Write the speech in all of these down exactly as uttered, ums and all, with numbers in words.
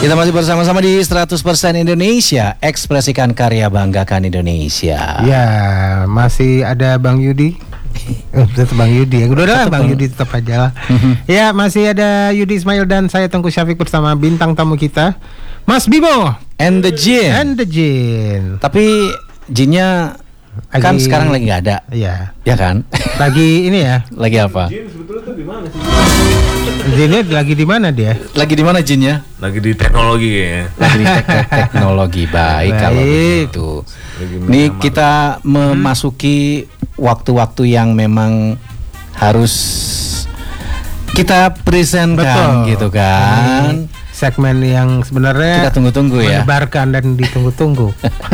Kita masih bersama-sama di seratus persen Indonesia, ekspresikan karya, banggakan Indonesia. Ya, masih ada Bang Yudi. Eh, tetap Bang Yudi ya. Udah lah Bang Yudi tetap aja lah. Ya, masih ada Yudi Ismail dan saya Tengku Syafiq bersama bintang tamu kita, Mas Bimo and the Jin. And the Jin. Tapi Jinnya lagi, kan sekarang lagi nggak ada. Iya. Ya kan? Lagi ini ya. Lagi apa? Jin sebetulnya tuh di mana sih? Jinnya lagi di mana dia? Lagi di mana Jinnya? Lagi di teknologi ya. Lagi di tek- teknologi. Baik, Baik. kalau begitu. Ini kita memasuki waktu-waktu yang memang harus kita presentkan. Betul. Gitu kan. Ini segmen yang sebenarnya Kita tunggu-tunggu ya. menyebarkan dan ditunggu-tunggu.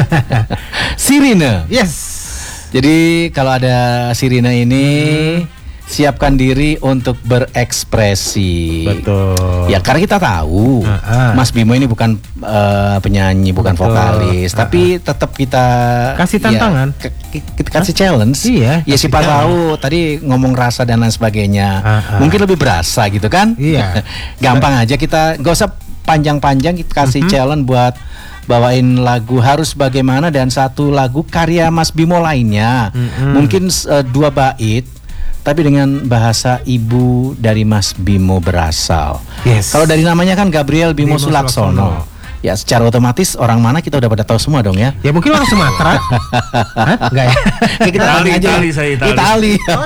Sirine. Yes. Jadi kalau ada sirine ini, siapkan diri untuk berekspresi. Betul. Ya karena kita tahu Uh-uh. Mas Bimo ini bukan uh, penyanyi, bukan Betul. vokalis, Uh-uh. tapi tetap kita Kasih tantangan. ya, ke- kita kasih challenge. Iya, Ya kasih siapa challenge. tahu tadi ngomong rasa dan lain sebagainya. Uh-uh. Mungkin lebih berasa gitu kan? Iya. Gampang aja, kita gak usah panjang-panjang, kita kasih Mhm. challenge buat bawain lagu Harus Bagaimana dan satu lagu karya Mas Bimo lainnya. Mhm. Mungkin uh, dua bait tapi dengan bahasa ibu dari Mas Bimo berasal. Yes. Kalau dari namanya kan Gabriel Bimo, Bimo Sulaksono. Sulaksono. Ya secara otomatis orang mana kita udah pada tahu semua dong ya. Ya mungkin orang Sumatera. Hah? Enggak ya? Ya, kita Itali, tanya aja. Itali, saya Itali. Itali. Oh,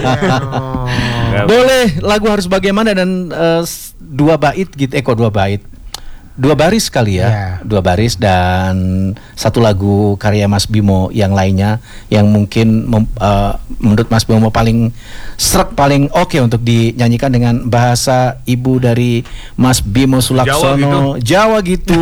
Enggak. Boleh lagu Harus Bagaimana dan eh, s- dua bait gitu. Eh kok dua bait? Dua baris kali ya. Ya. Dua baris dan satu lagu karya Mas Bimo yang lainnya yang mungkin mem- eh, menurut Mas Bimo paling srek, paling oke untuk dinyanyikan dengan bahasa ibu dari Mas Bimo Sulaksono. Jawa gitu.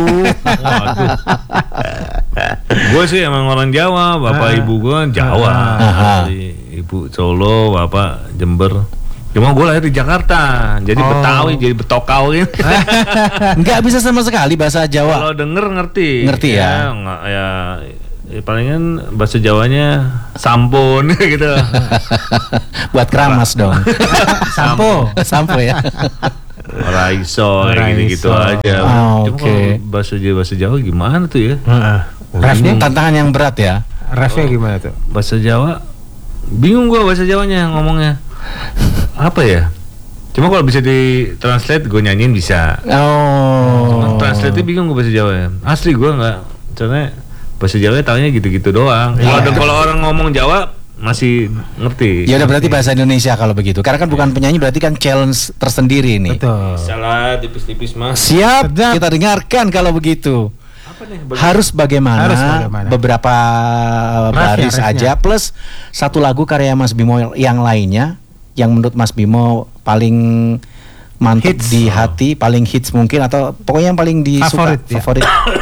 Gue sih emang orang Jawa, bapak Ah. ibu gue Jawa, Ah. asli. Ibu Solo, bapak Jember. Cuma gue lahir di Jakarta, jadi Oh. Betawi, jadi Betokau gitu. Nggak bisa sama sekali bahasa Jawa. Kalau denger ngerti. Ngerti ya? nggak- ya, ya palingan bahasa Jawanya sampun gitu. Buat keramas dong. Sampo. Sampo ya. Raiso, ya Raiso. gitu-gitu aja. Ah, Cuma oke. kalau bahasa Jawa, bahasa Jawa gimana tuh ya? Heeh. Refnya, Tantangan yang berat ya. refnya gimana tuh? Bahasa Jawa bingung gua bahasa Jawanya ngomongnya. Apa ya? Cuma kalau bisa di translate gue nyanyiin bisa. Oh. Cuman translate bingung gue bahasa Jawa ya. Asli gue nggak. Soalnya bahasa Jawa taunya gitu-gitu doang. Kalau Iya. kalau orang ngomong Jawa masih ngerti. Ya udah berarti bahasa Indonesia kalau begitu. Karena kan bukan penyanyi, berarti kan challenge tersendiri nih. Betul. Salah tipis-tipis mas. Siap, Sedap. kita dengarkan kalau begitu. Apa nih? Harus bagaimana, Harus bagaimana. beberapa baris refnya. aja plus satu lagu karya Mas Bimo yang lainnya yang menurut Mas Bimo paling mantap Hits. di hati, paling hits mungkin atau pokoknya yang paling disuka, Favorit, ya. favorit.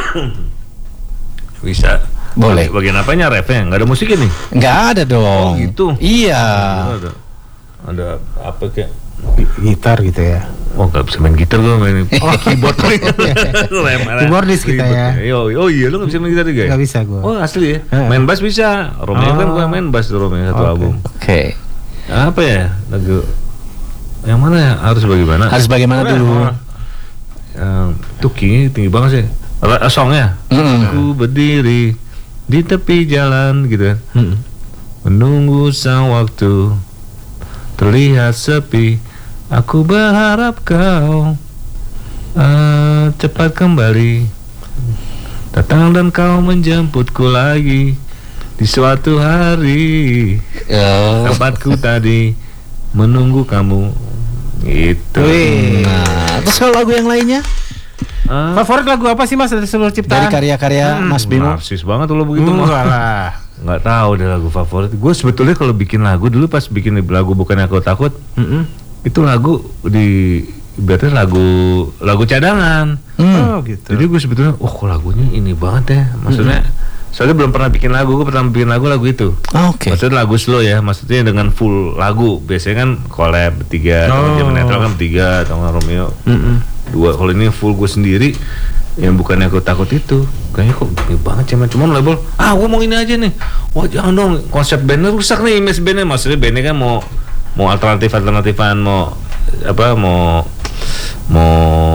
Bisa. Boleh. Bagian apanya refnya? Nggak ada musiknya nih. Nggak ada dong. Oh, gitu. Iya. Ada. Ada apa kayak? Gitar gitu ya. Oh nggak bisa main gitar gue main. Oh keyboard. Keyboardis kita ya. Yo, oh iya lu nggak bisa main gitar juga ya? Nggak bisa gua. Oh asli ya. Heeh. Main bass bisa. Romeo Oh. kan gue main bass tuh Romeo satu Oke. album. Oke. Apa ya lagu? Yang mana ya? Harus bagaimana? Harus bagaimana Mana? dulu? Yang tuh kayaknya tinggi banget sih. Ra- Songnya. Mm. Aku berdiri di tepi jalan gitu kan. Mm. Menunggu sang waktu terlihat sepi. Aku berharap kau uh, cepat kembali datang dan kau menjemputku lagi di suatu hari. Oh. Tempatku tadi menunggu kamu. Gitu. Wih. Nah, terus kalau lagu yang lainnya Ah, Favorit lagu apa sih Mas dari seluruh dari ciptaan? karya-karya Hmm. Mas Bimo? narsis banget tuh lo begitu Enggak mah. lah. Nggak tahu deh lagu favorit. Gue sebetulnya kalau bikin lagu dulu pas bikin lagu Bukannya Aku Takut Mm-mm. itu lagu di berarti lagu lagu cadangan. Hmm. Oh gitu. Jadi gue sebetulnya, oh kok lagunya ini banget ya. Maksudnya, soalnya belum pernah bikin lagu. Gue pertama bikin lagu lagu itu. Oke. Maksudnya lagu slow ya. Maksudnya dengan full lagu. Biasanya kan collab bertiga, Oh. atau Zaman Netral kan bertiga, atau nggak Romeo Mm-mm. dua. Kalau ini full gue sendiri. Yang Bukannya Aku Takut itu kayaknya kok gini banget cuman cuman label ah gue mau ini aja nih. Wah jangan dong, konsep bandnya rusak nih, image bandnya. Maksudnya bandnya kan mau mau alternatif alternatifan, mau apa mau mau elektronik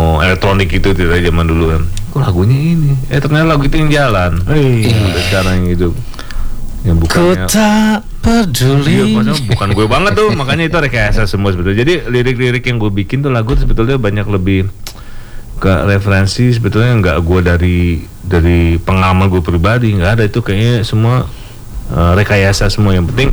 elektronik itu tidak zaman dulu kan. Kok lagunya ini? Eh ternyata lagu itu yang jalan. Iya. Udah sekarang yang itu yang Ku bukannya tak peduli. Iya, maksudnya bukan gue banget tuh, makanya itu rekayasa semua sebetulnya. Jadi lirik-lirik yang gue bikin tuh lagu tuh sebetulnya banyak lebih ke referensi sebetulnya nggak gue dari dari pengalaman gue pribadi, nggak ada, itu kayaknya semua uh, rekayasa semua. Yang penting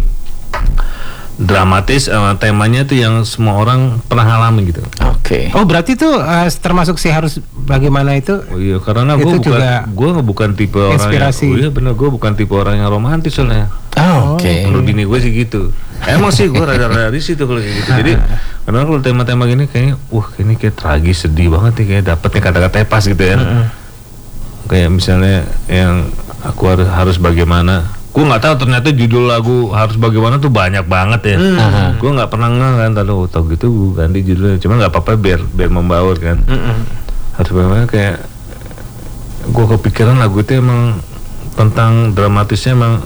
dramatis, uh, temanya tuh yang semua orang pernah ngalamin gitu. Oke. Oh berarti tuh uh, termasuk sih harus bagaimana itu? Oh iya, karena gue Itu bukan juga gue bukan tipe orang inspirasi. yang, oh iya benar, gue bukan tipe orang yang romantis soalnya. Oh, Oke. Menurut bini gue sih gitu. Emang sih gue rada-rada risih tuh kalau kayak gitu. Jadi karena kalau tema-tema gini kayaknya, wah ini kayak tragis, sedih banget nih, kayak dapetnya kata-kata pas gitu ya. Kayak misalnya yang aku harus harus bagaimana. Gue nggak tahu ternyata judul lagu harus bagaimana tuh banyak banget ya. Hmm. Gue nggak pernah nggak kan, tahu tau gitu gue ganti judulnya. Cuman nggak apa-apa biar biar membaur kan. Harus bagaimana, kayak gue kepikiran lagu itu emang tentang dramatisnya, emang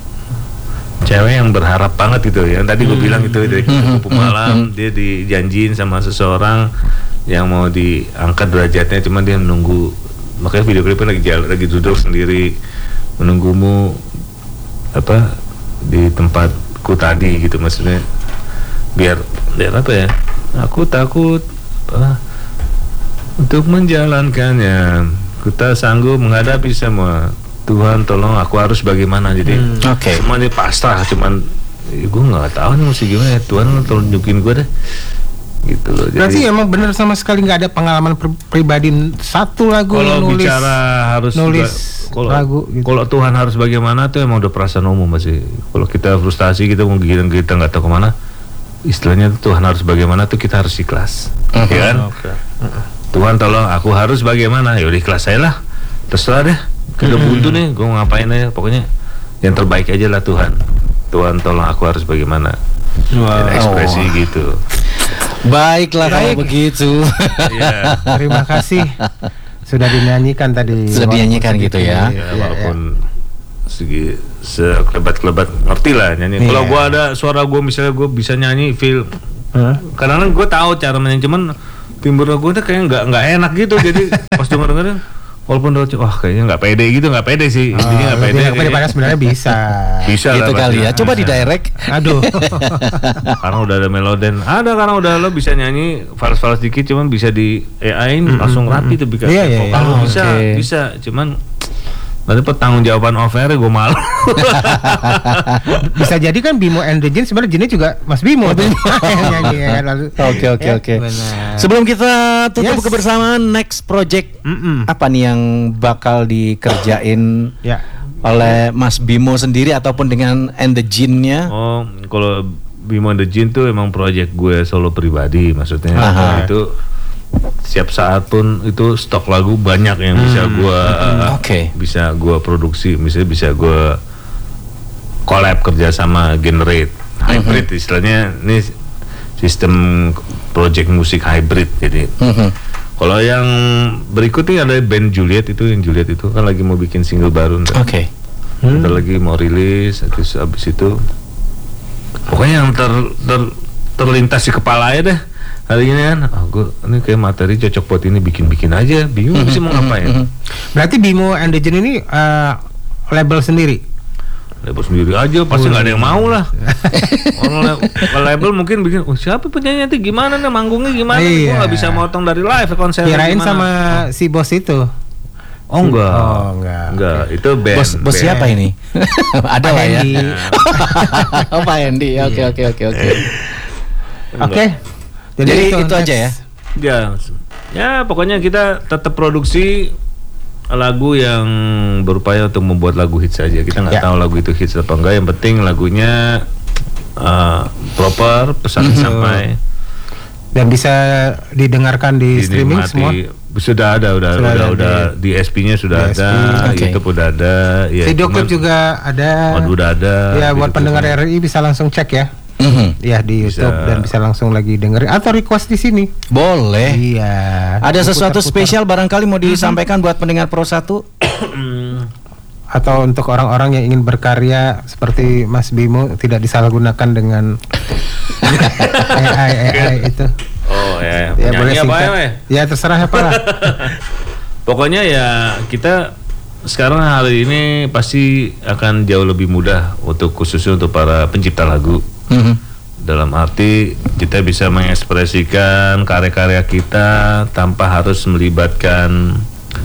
cewek yang berharap banget gitu ya. Tadi gue bilang itu dari kupu malam, dia dijanjiin sama seseorang yang mau diangkat derajatnya, cuman dia menunggu. Makanya video klipnya lagi jalan, lagi duduk sendiri menunggumu apa di tempatku tadi gitu, maksudnya biar biar apa ya, aku takut apa, untuk menjalankannya, ku tak sanggup menghadapi semua, Tuhan tolong aku harus bagaimana. Jadi Hmm, oke. semua ini pasrah, cuman ya, gue nggak tahu nih mesti gimana ya, Tuhan tolong tunjukin gue deh gitu loh. Berarti emang benar sama sekali nggak ada pengalaman pri- pribadi satu lagu kalau nulis bicara harus nulis juga, kalau, lagu gitu. kalau Tuhan harus bagaimana tuh emang udah perasaan umum masih. Kalau kita frustasi, kita mau kita kita nggak tahu kemana, istilahnya tuh Tuhan harus bagaimana tuh kita harus ikhlas, Uh-huh. ya kan? Tuhan tolong aku harus bagaimana, ya udah ikhlas saya lah, terserah deh. Kita buntu nih, gue mau ngapain aja, pokoknya yang terbaik aja lah Tuhan. Tuhan tolong aku harus bagaimana. Wow. Dan ekspresi gitu. Baiklah kalau Baik. begitu. Iya. Terima kasih sudah dinyanyikan tadi. Sudah dinyanyikan Walaupun gitu sedikit. ya. Ya, walaupun segi sekelebat-kelebat ngerti lah nyanyi. Iya. Kalau gue ada suara gue, misalnya gue bisa nyanyi feel. Hah? Kadang-kadang gue tahu cara menyanyi, cuman timbre gue tuh kayak nggak nggak enak gitu. Jadi pas denger dengerin, walaupun udah wah kayaknya nggak pede gitu, nggak pede sih. Intinya nggak Oh, pede. lebih nggak pede, padahal sebenarnya bisa. Bisa lah Gitu pasti. kali ya. Coba di direct. Aduh. Karena udah ada meloden, ada karena udah lo bisa nyanyi fals-fals dikit, cuman bisa di A I langsung rapi tuh bikin Iya, iya, vokal iya. lo Oh, bisa oke. bisa, cuman nanti pertanggung jawaban off-air gue malu. Bisa jadi kan Bimo and the Jin sebenarnya Jinnya juga Mas Bimo. tuh. Yang nyanyi, ya kan? Lalu- Oke oke Ya, oke. benar. Sebelum kita tutup Yes. kebersamaan, next project Mm-mm. apa nih yang bakal dikerjain Ya. oleh Mas Bimo sendiri ataupun dengan And the Jin-nya? Oh, kalau Bimo and the Jin tuh emang project gue solo pribadi, maksudnya. Aha. Itu setiap saat pun itu stok lagu banyak yang bisa gue Oke. bisa gue produksi, misalnya bisa gue collab kerja sama Generate hybrid, istilahnya ini sistem project musik hybrid. Jadi Mhm. kalau yang berikut ini ada band Juliet, itu yang Juliet itu kan lagi mau bikin single baru ntar. Oke. Ntar lagi mau rilis, terus abis itu pokoknya yang ter, ter- terlintas di kepala aja deh hari ini kan. Oh, gue ini kayak materi cocok buat ini, bikin-bikin aja, bingung sih mau ngapain. Berarti Bimo and the Jin ini eh, label sendiri. Label sendiri aja pasti nggak ada yang mau lah. Orang la- kalau label mungkin bikin, oh siapa penyanyi nanti gimana nih, manggungnya gimana nih, gue Iya. nggak bisa motong dari live konser. Kirain gimana. sama si bos itu. Oh enggak, Oh, enggak. enggak, itu band. Bos bos band. siapa ini? Ada Pak lah ya. Hendy. Oh, Pak Hendy. Oke oke oke oke. Oke. Jadi itu aja ya. Ya, ya pokoknya kita tetap produksi lagu yang berupaya untuk membuat lagu hits saja. Kita nggak Ya. tahu lagu itu hits apa enggak. Yang penting lagunya uh, proper, pesan sampai, Dan bisa didengarkan di streaming dinikmati. semua. Sudah ada, udah, Sudah udah, ada udah di- di S P-nya sudah di S P. ada, Oke. YouTube udah ada. Ya, Video cuman- klip juga ada. Oh, udah ada. Ya buat Video pendengar klipnya. R I bisa langsung cek ya. Mhm. Ya di Bisa. YouTube dan bisa langsung lagi dengerin atau request di sini. Boleh. Iya. Ada sesuatu Diputar-putar. spesial barangkali mau disampaikan buat pendengar Pro satu? Atau untuk orang-orang yang ingin berkarya seperti Mas Bimo tidak disalahgunakan dengan A I A I itu. Oh ya, Ya boleh nyanyi apa singkat. ya? Ya terserah apa lah. Pokoknya ya kita sekarang hari ini pasti akan jauh lebih mudah untuk khususnya untuk para pencipta lagu. Mhm. Dalam arti kita bisa mengekspresikan karya-karya kita tanpa harus melibatkan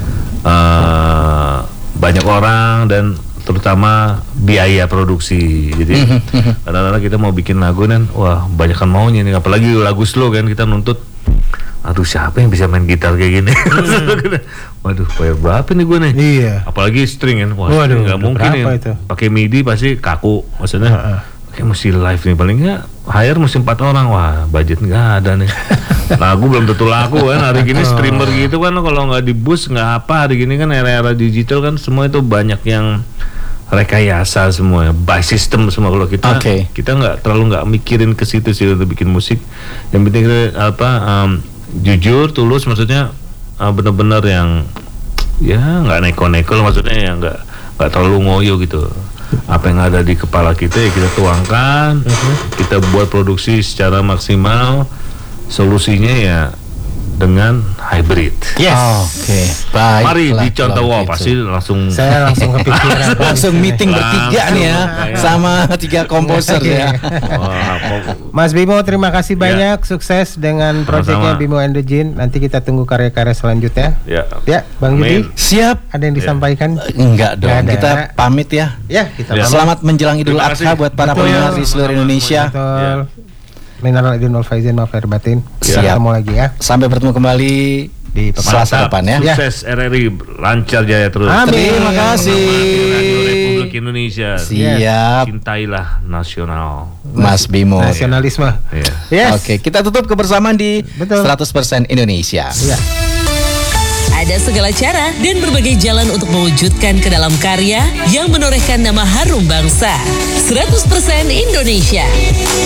uh, banyak orang dan terutama biaya produksi. Jadi kadang-kadang kita mau bikin lagu kan, wah banyak kan maunya nih, apalagi lagu slow kan kita nuntut. Aduh siapa yang bisa main gitar kayak gini? Waduh, bayar berapa nih gue nih? Iya. Apalagi string kan, wah Waduh, nggak mungkin berapa nih. itu? Pakai MIDI pasti kaku, maksudnya. Heeh. Kayak mesti live nih, paling nggak hire mesti empat orang, wah budget nggak ada nih. Lagu belum tentu laku kan hari gini, streamer gitu kan kalau nggak di boost nggak apa, hari gini kan era-era digital kan semua itu banyak yang rekayasa semua, by system semua. Kalau kita Oke. kita nggak terlalu nggak mikirin ke situ sih untuk bikin musik. Yang penting kita, apa um, jujur, tulus, maksudnya uh, benar-benar yang ya nggak neko-neko lah, maksudnya yang nggak nggak terlalu ngoyo gitu. Apa yang ada di kepala kita ya kita tuangkan, kita buat produksi secara maksimal. Solusinya ya dengan hybrid. Yes. Oke, baik. Mari dicontoh, wah pasti langsung Saya langsung kepikiran. langsung meeting bertiga nih ya Langsung. sama tiga komposer ya. wah, kok- Mas Bimo, terima kasih banyak, sukses dengan proyeknya Sama-sama. Bimo and the Jin. Nanti kita tunggu karya-karya selanjutnya. ya. Ya, Bang Amin. Yudi, Siap. ada yang disampaikan? Enggak dong, Nggak ada. kita pamit ya. Ya, kita Ya. pamit. Selamat menjelang Idul Terima Adha kasih. buat para Betul. pendengar di seluruh Indonesia. Betul. Minal aidin wal faizin, maaf lahir batin. Siap. Ketemu lagi ya. Sampai bertemu kembali di Selasa Mantap, depan ya. sukses R R I, lancar jaya terus. Amin. Terima kasih. Radio Republik Indonesia. Siap, Cintailah nasional. Mas Bimo. Nasionalisme. Ya. Yes. Oke, kita tutup kebersamaan di Betul. seratus persen Indonesia. Ya. Ada segala cara dan berbagai jalan untuk mewujudkan ke dalam karya yang menorehkan nama harum bangsa. seratus persen Indonesia.